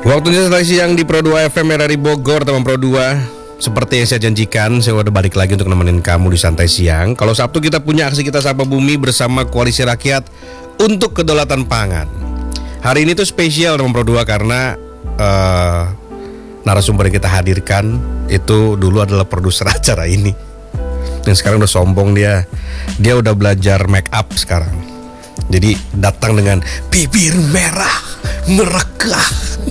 Waktunya selesai siang di Pro 2 FM RRI Bogor, teman Pro 2. Seperti yang saya janjikan, saya udah balik lagi untuk nemenin kamu di santai siang. Kalau Sabtu kita punya aksi Kita Sapa Bumi bersama Koalisi Rakyat untuk Kedaulatan Pangan. Hari ini tuh spesial teman Pro 2 karena narasumber yang kita hadirkan itu dulu adalah produser acara ini. Dan sekarang udah sombong dia. Dia udah belajar make up sekarang. Jadi datang dengan bibir merah merekah.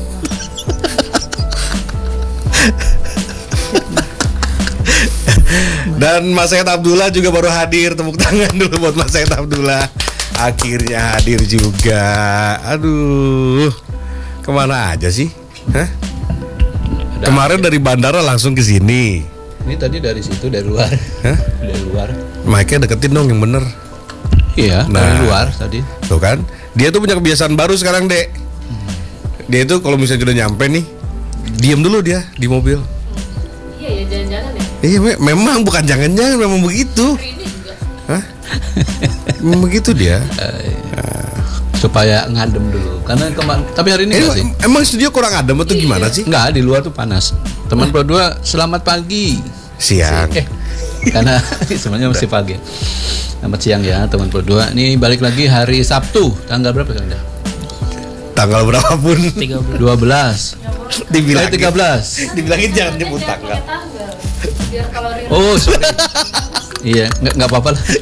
Dan Mas Said Abdullah juga baru hadir. Tepuk tangan dulu buat Mas Said Abdullah. Akhirnya hadir juga. Aduh, kemana aja sih? Hah? Kemarin dari bandara langsung ke sini. Ini tadi dari situ, dari luar. Hah? Dari luar. Mic-nya deketin dong yang bener. Iya, dari luar tadi. Tuh kan, dia tuh punya kebiasaan baru sekarang, Dek. Dia itu kalau misalnya sudah nyampe nih, diam dulu dia di mobil. Iya ya, jangan-jangan ya. Iya, memang bukan jangan-jangan, memang begitu. Hari ini juga. Hah? Memang begitu dia. Supaya ngadem dulu. Karena tapi hari ini enggak sih. Emang studio kurang adem atau gimana sih? Enggak, di luar tuh panas. Teman Pro 2, selamat pagi. Siang. Karena sebenarnya masih pagi. Selamat siang ya teman Pro 2. Ini balik lagi hari Sabtu. Tanggal berapa Kang? Tanggal berapapun. 12. Dibilangin 13. Dibilangin jangan nyebut tanggal. Biar kalori. Oh, sorry. Iya, enggak apa-apa lah.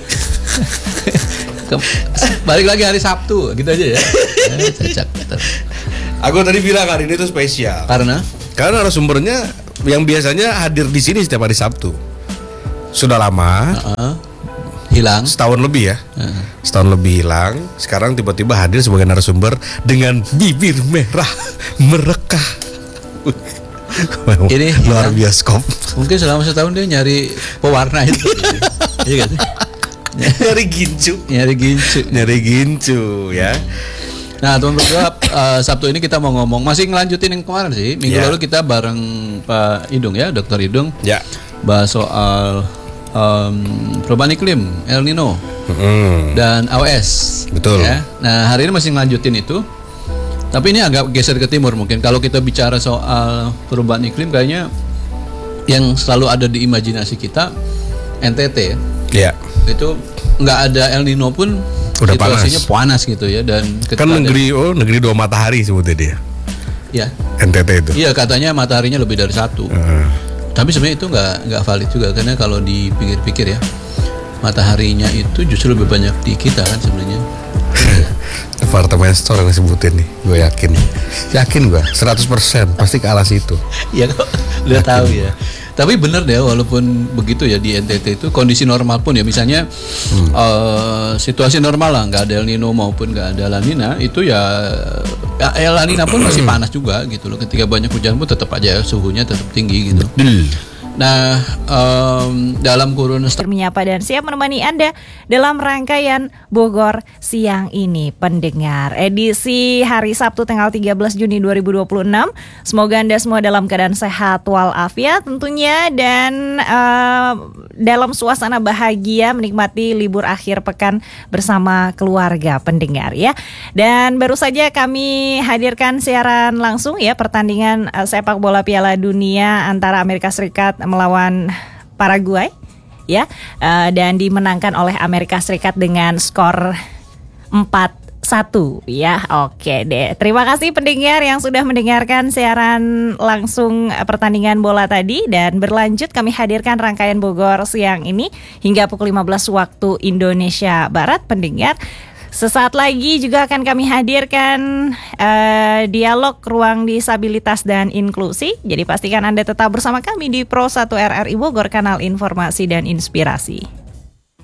Balik lagi hari Sabtu, gitu aja ya. Cocok. Aku tadi bilang hari ini tuh spesial. Karena narasumbernya yang biasanya hadir di sini setiap hari Sabtu. Sudah lama. Hilang. Setahun lebih ya. Setahun lebih hilang. Sekarang tiba-tiba hadir sebagai narasumber dengan bibir merah merekah. Ini luar bioskop. Mungkin selama setahun dia nyari pewarna itu. Iya kan? Nyari gincu ya. Nah teman berdua, Sabtu ini kita mau ngomong, masih ngelanjutin yang kemarin sih. Minggu lalu kita bareng Pak Idung ya, Dokter Idung, bahas soal perubahan iklim, El Nino dan AWS. Betul ya. Nah hari ini masih ngelanjutin itu. Tapi ini agak geser ke timur mungkin. Kalau kita bicara soal perubahan iklim, kayaknya yang selalu ada di imajinasi kita NTT ya. Itu nggak ada El Nino pun udah situasinya panas gitu ya. Dan kan negeri dua matahari sebutnya dia. Ya. NTT itu. Iya katanya mataharinya lebih dari satu. Tapi sebenarnya itu nggak valid juga karena kalau dipikir-pikir ya mataharinya itu justru lebih banyak di kita kan sebenarnya. Apartemen store yang disebutin nih, gue yakin gue 100% pasti ke arah situ. Iya kok udah tahu ya. Tapi bener deh, walaupun begitu ya di NTT itu kondisi normal pun ya misalnya situasi normal lah, nggak ada El Nino maupun nggak ada La Nina itu ya El Nina pun masih panas juga gitu loh. Ketika banyak hujan pun tetap aja suhunya tetap tinggi gitu. Nah, dalam kurun menyapa dan siap menemani Anda dalam rangkaian Bogor siang ini, pendengar edisi hari Sabtu tanggal 13 Juni 2026. Semoga Anda semua dalam keadaan sehat walafiat tentunya dan dalam suasana bahagia menikmati libur akhir pekan bersama keluarga pendengar ya. Dan baru saja kami hadirkan siaran langsung ya pertandingan sepak bola Piala Dunia antara Amerika Serikat melawan Paraguay ya, dan dimenangkan oleh Amerika Serikat dengan skor 4-1 ya. Oke deh, terima kasih pendengar yang sudah mendengarkan siaran langsung pertandingan bola tadi. Dan berlanjut kami hadirkan rangkaian Bogor siang ini hingga pukul 15 waktu Indonesia Barat pendengar. Sesaat lagi juga akan kami hadirkan dialog ruang disabilitas dan inklusi. Jadi pastikan Anda tetap bersama kami di Pro 1 RRI Bogor, kanal informasi dan inspirasi.